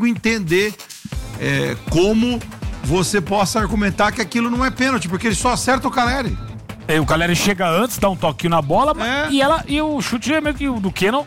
entender como você possa argumentar que aquilo não é pênalti, porque ele só acerta o Caleri. O Caleri chega antes, dá um toquinho na bola, e o chute é meio que o do Kenan,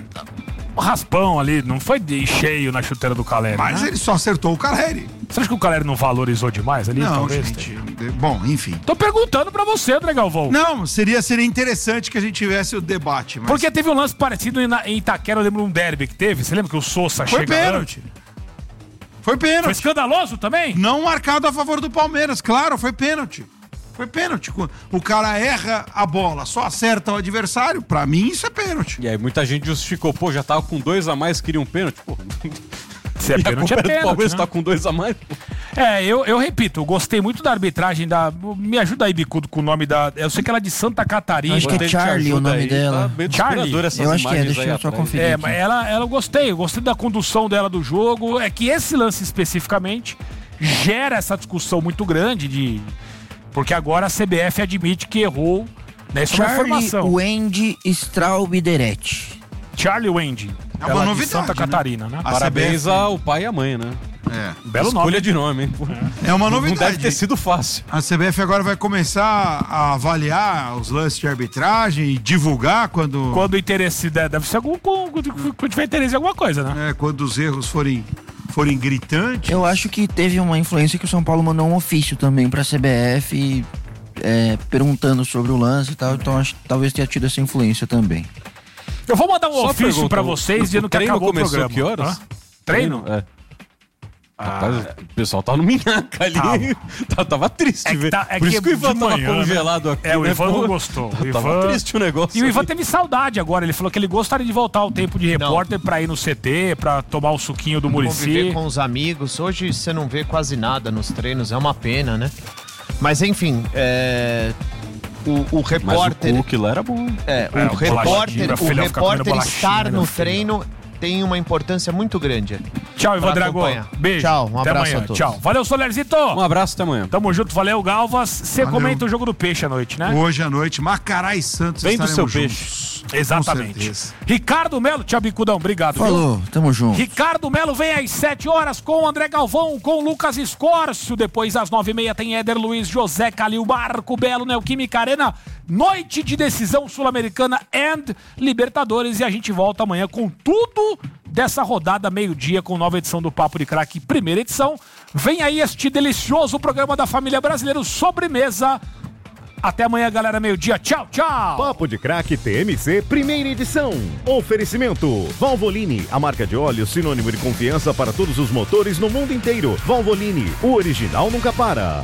raspão ali, não foi cheio na chuteira do Caleri. Mas ele só acertou o Caleri. Você acha que o Caleri não valorizou demais ali? Não, talvez, gente. Bom, enfim. Tô perguntando pra você, André Galvão. Não, seria interessante que a gente tivesse o debate. Mas... Porque teve um lance parecido em Itaquera, eu lembro um derby que teve. Você lembra que o Sousa foi chega pênalti. Foi pênalti. Foi escandaloso também? Não marcado a favor do Palmeiras, claro, foi pênalti. Foi pênalti. O cara erra a bola, só acerta o adversário. Pra mim, isso é pênalti. E aí muita gente justificou, já tava com 2 a mais, queria um pênalti. Se é pênalti, é pênalti. O Palmeiras tá com 2 a mais. Eu repito, eu gostei muito da arbitragem da... Me ajuda aí, Bicudo, com o nome da... Eu sei que ela é de Santa Catarina. Acho que é Charlie o nome dela. Charlie? Eu acho que é, deixa eu só conferir. Mas eu gostei da condução dela do jogo. É que esse lance especificamente gera essa discussão muito grande porque agora a CBF admite que errou. Isso é uma informação. Wendy Straubideret. Charlie Wendy. É uma novidade, de Santa Catarina, né? Parabéns ao pai e à mãe, né? Belo escolha nome. de nome, hein? É uma novidade. Não deve ter sido fácil. A CBF agora vai começar a avaliar os lances de arbitragem e divulgar quando o interesse deve ser quando tiver interesse em alguma coisa, né? Quando os erros forem gritantes. Eu acho que teve uma influência que o São Paulo mandou um ofício também pra CBF perguntando sobre o lance e tal, então acho que talvez tenha tido essa influência também. Eu vou mandar um ofício pra vocês dizendo que acabou o programa. Que horas? Treino? Rapaz, o pessoal tava no minhaca ali. Tava triste, velho. Por isso que o Ivan tava congelado aqui. O Ivan não gostou. Tava triste o negócio. E o Ivan teve saudade agora. Ele falou que ele gostaria de voltar ao tempo de repórter pra ir no CT, pra tomar o suquinho do Muricy. Conviver com os amigos. Hoje você não vê quase nada nos treinos. É uma pena, né? Mas enfim, o repórter... Mas o lá era bom. O repórter estar no treino tem uma importância muito grande. Tchau, Ivan Drago. Beijo. Tchau, um abraço a todos. Tchau. Valeu, Solerzito. Um abraço, até amanhã. Tamo junto, valeu, Galvas. Você comenta o jogo do peixe à noite, né? Hoje à noite, Macará e Santos. Vem do seu juntos. peixe. Exatamente. Ricardo Melo, tchau, Bicudão, obrigado. Falou, tamo junto. Ricardo Melo vem às 7 horas com o André Galvão, com o Lucas Escórcio. Depois às 9h30 tem Éder Luiz, José Calil, Marco Belo, Neoquímica Arena. Noite de decisão sul-americana and Libertadores. E a gente volta amanhã com tudo dessa rodada, meio-dia, com nova edição do Papo de Craque, primeira edição. Vem aí este delicioso programa da família brasileira, Sobremesa. Até amanhã, galera, meio-dia. Tchau, tchau. Papo de Craque TMC, primeira edição. Oferecimento Valvoline, a marca de óleo sinônimo de confiança para todos os motores no mundo inteiro. Valvoline, o original nunca para.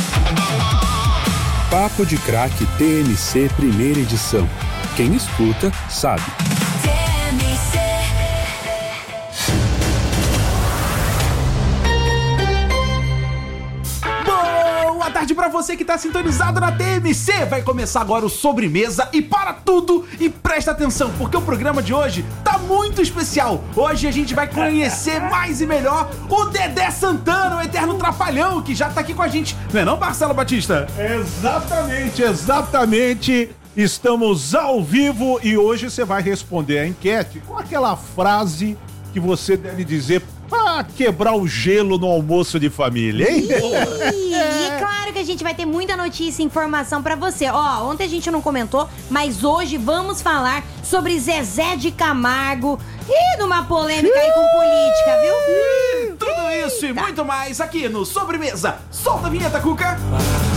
Papo de Craque TMC, primeira edição. Quem escuta, sabe. Boa tarde pra você que tá sintonizado na TMC. Vai começar agora o Sobremesa e para tudo e presta atenção, porque o programa de hoje tá muito especial. Hoje a gente vai conhecer mais e melhor o Dedé Santana, o eterno trapalhão, que já tá aqui com a gente. Não é não, Marcelo Batista? Exatamente. Estamos ao vivo e hoje você vai responder a enquete com aquela frase que você deve dizer pra quebrar o gelo no almoço de família, hein? E é claro que a gente vai ter muita notícia e informação pra você. Ó, ontem a gente não comentou, mas hoje vamos falar sobre Zezé de Camargo e numa polêmica aí com política, viu? Tudo isso e muito mais aqui no Sobremesa. Solta a vinheta, Cuca!